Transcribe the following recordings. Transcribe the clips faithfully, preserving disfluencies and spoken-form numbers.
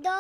दो।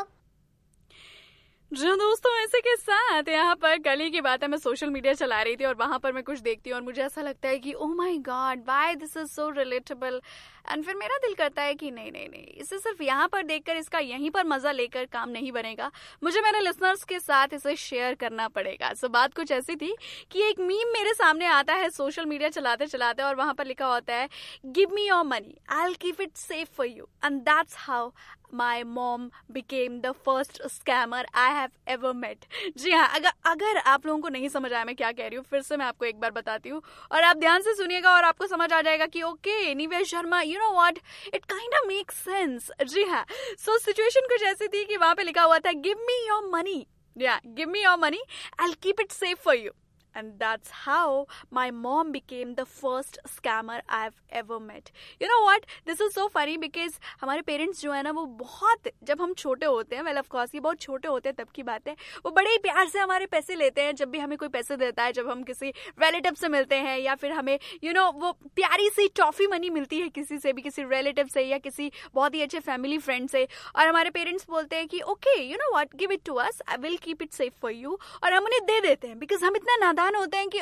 जो दोस्तों ऐसे के साथ यहाँ पर कल ही की बात है, मैं सोशल मीडिया चला रही थी और वहां पर मैं कुछ देखती हूँ और मुझे ऐसा लगता है कि oh my God why this is so relatable. And फिर मेरा दिल करता है कि नहीं नहीं नहीं, इसे सिर्फ यहाँ पर देखकर इसका यहीं पर मजा लेकर काम नहीं बनेगा, मुझे मेरे लिसनर्स के साथ इसे शेयर करना पड़ेगा। सो बात कुछ ऐसी थी कि एक मीम मेरे सामने आता है सोशल मीडिया चलाते चलाते और वहां पर लिखा होता है give me your money I will keep it safe for you and that's how My mom became the first scammer I have ever met। जी हाँ, अगर अगर आप लोगों को नहीं समझ आया मैं क्या कह रही हूँ, फिर से मैं आपको एक बार बताती हूँ और आप ध्यान से सुनिएगा और आपको समझ आ जाएगा कि ओके निवेश Sharma you know what it kind of makes sense. जी हाँ, सो सिचुएशन कुछ ऐसी थी कि वहां पे लिखा हुआ था गिव मी योर मनी, या give me your money I will keep it safe for you and that's how my mom became the first scammer I've ever met। You know what? This is so funny because हमारे parents जो है ना वो बहुत, जब हम छोटे होते हैं, well of course ये बहुत छोटे होते हैं तब की बात है, वो बड़े ही प्यार से हमारे पैसे लेते हैं। जब भी हमें कोई पैसे देता है, जब हम किसी रिलेटिव से मिलते हैं या फिर हमें यू you नो know, वो प्यारी सी टॉफी मनी मिलती है किसी से भी, किसी रिलेटिव से या किसी बहुत ही अच्छे फैमिली फ्रेंड से, और हमारे पेरेंट्स बोलते हैं कि okay you know what give it to us I will keep it safe for you, और हम उन्हें दे देते हैं बिकॉज हम इतना नादान होते हैं कि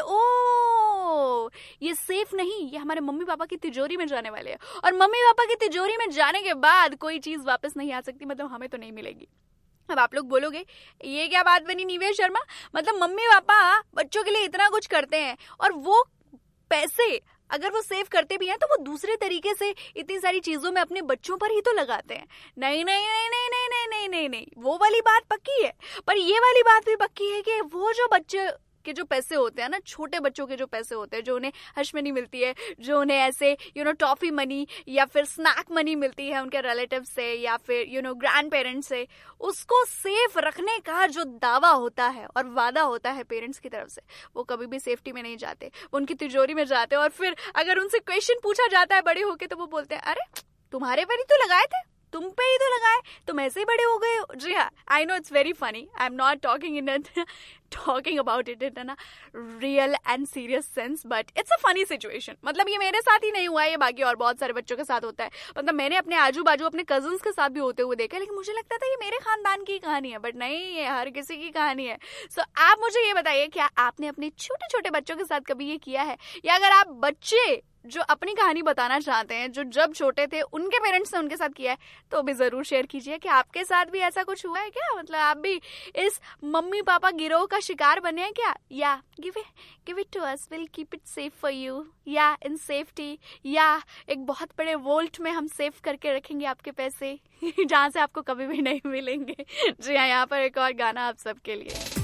ओ ये सेफ नहीं, ये हमारे मम्मी पापा की तिजोरी में जाने वाले हैं, और मम्मी पापा की तिजोरी में जाने के बाद कोई चीज वापस नहीं आ सकती, मतलब हमें तो नहीं मिलेगी। अब आप लोग बोलोगे ये क्या बात बनी निवेश शर्मा, मतलब मम्मी पापा बच्चों के लिए इतना कुछ करते हैं और वो पैसे अगर वो सेव करते भी हैं तो वो दूसरे तरीके से इतनी सारी चीजों में अपने बच्चों पर ही तो लगाते हैं। नहीं नहीं नहीं नहीं नहीं नहीं नहीं नहीं नहीं वो वाली बात पक्की है, पर ये वाली बात भी पक्की है कि वो जो बच्चे के जो पैसे होते हैं ना, छोटे बच्चों के जो पैसे होते हैं, जो उन्हें हश मनी मिलती है, जो उन्हें ऐसे यू नो टॉफी मनी या फिर स्नैक मनी मिलती है उनके रिलेटिव से या फिर यू नो ग्रैंड पेरेंट्स से, उसको सेफ रखने का जो दावा होता है और वादा होता है पेरेंट्स की तरफ से, वो कभी भी सेफ्टी में नहीं जाते, वो उनकी तिजोरी में जाते। और फिर अगर उनसे क्वेश्चन पूछा जाता है बड़े होके तो वो बोलते हैं अरे तुम्हारे पर ही तो लगाए थे, तुम पे ही तो लगाए, तुम ऐसे ही बड़े हो गए हो। जी हाँ, I know it's very funny, I am not talking in talking about it in a real and serious sense, but it's a funny situation. मतलब ये मेरे साथ ही नहीं हुआ है, ये बाकी और बहुत सारे बच्चों के साथ होता है। मतलब मैंने अपने आजू बाजू अपने कजन्स के साथ भी होते हुए देखा, लेकिन मुझे लगता था ये मेरे खानदान की कहानी है, बट नहीं, ये हर किसी की कहानी है। सो so, आप मुझे ये बताइए, क्या आपने अपने छोटे छोटे बच्चों के साथ कभी ये किया है, या अगर आप बच्चे जो अपनी कहानी बताना चाहते हैं जो जब छोटे थे उनके पेरेंट्स ने उनके साथ किया है, तो भी जरूर शेयर कीजिए कि आपके साथ भी ऐसा कुछ हुआ है क्या, मतलब आप भी इस मम्मी पापा गिरोह का शिकार बने हैं क्या। या give it give it to us, will keep it safe for you, या इन सेफ्टी, या एक बहुत बड़े वोल्ट में हम सेफ करके रखेंगे आपके पैसे जहाँ से आपको कभी भी नहीं मिलेंगे। जी हाँ, यहाँ पर एक और गाना आप सबके लिए।